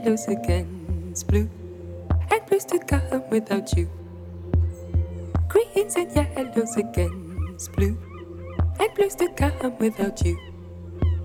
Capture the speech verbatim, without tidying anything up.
yellows against blue, and blues to come without you. Greens and yellows against blue, and blues to come without you.